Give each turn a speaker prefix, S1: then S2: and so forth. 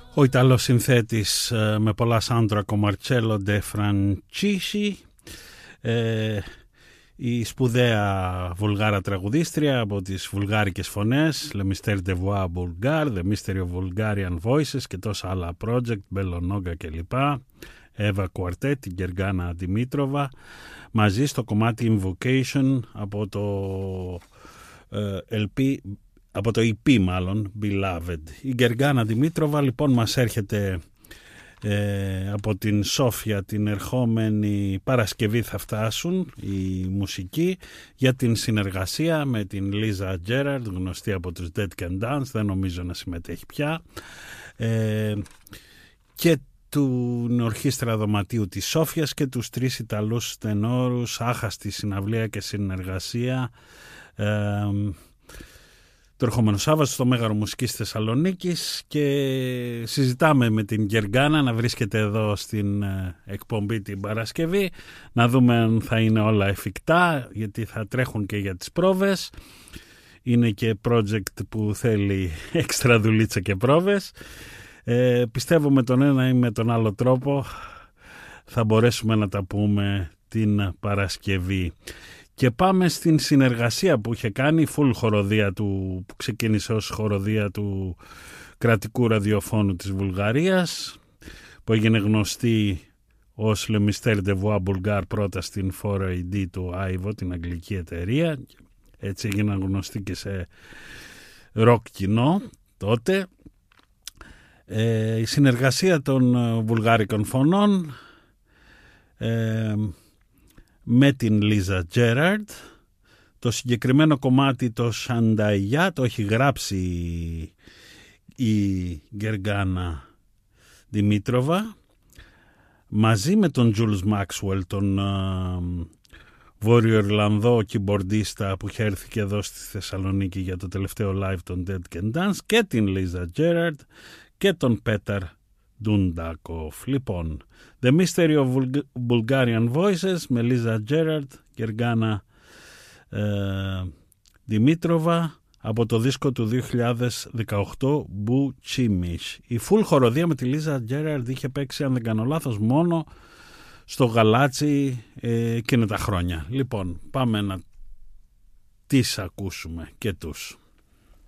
S1: Ο Ιταλός συνθέτης με πολλά soundtrack, ο Marcello De Francisci, η σπουδαία βουλγάρα τραγουδίστρια από τις βουλγάρικες φωνές, Le Mystère de Voix Bulgare, The Mystery of Bulgarian Voices και τόσα άλλα project, Μπελονόγκα κλπ. Εύα Κουαρτέτ, την Γεργάνα Δημήτροβα, μαζί στο κομμάτι Invocation από το LP, από το EP μάλλον, Beloved. Η Γεργάνα Δημήτροβα λοιπόν μας έρχεται από την Σόφια την ερχόμενη Παρασκευή, θα φτάσουν η μουσική για την συνεργασία με την Λίζα Τζέραρντ, γνωστή από τους Dead Can Dance, δεν νομίζω να συμμετέχει πια, και του ορχήστρα δωματίου της Σόφιας και τους τρεις Ιταλούς τενόρους, άχαστη συναυλία και συνεργασία το ερχόμενο Σάββατο στο Μέγαρο Μουσικής Θεσσαλονίκης, και συζητάμε με την Γεργάνα να βρίσκεται εδώ στην εκπομπή την Παρασκευή, να δούμε αν θα είναι όλα εφικτά, γιατί θα τρέχουν και για τις πρόβες. Είναι και project που θέλει έξτρα δουλίτσα και πρόβες. Πιστεύω με τον ένα ή με τον άλλο τρόπο θα μπορέσουμε να τα πούμε την Παρασκευή. Και πάμε στην συνεργασία που είχε κάνει η full χοροδία του, που ξεκίνησε ως χοροδία του κρατικού ραδιοφώνου της Βουλγαρίας, που έγινε γνωστή ως Le Mystère de Voix Bulgare πρώτα στην 4AD του Άιβο, την αγγλική εταιρεία. Έτσι έγιναν γνωστοί και σε ροκ κοινό τότε. Η συνεργασία των βουλγάρικων φωνών με την Λίζα Τζέραρντ. Το συγκεκριμένο κομμάτι, το Σανταϊά, το έχει γράψει η Γεργάνα Δημήτροβα μαζί με τον Τζούλς Μάξουελ, τον Βόρειο Ιρλανδό κιμπορντίστα που είχε έρθει και εδώ στη Θεσσαλονίκη για το τελευταίο live των Dead Can Dance, και την Λίζα Τζέραρντ και τον Πέταρ Ντούντακοφ. Λοιπόν, The Mystery of Bulgarian Voices με Λίζα Τζέραρντ, Γεργάνα Δημήτροβα, από το δίσκο του 2018 Μπου Τσίμις. Η full χοροδία με τη Λίζα Τζέραρντ είχε παίξει, αν δεν κάνω λάθος, μόνο στο Γαλάτσι εκείνα τα χρόνια. Λοιπόν, πάμε να τις ακούσουμε και τους.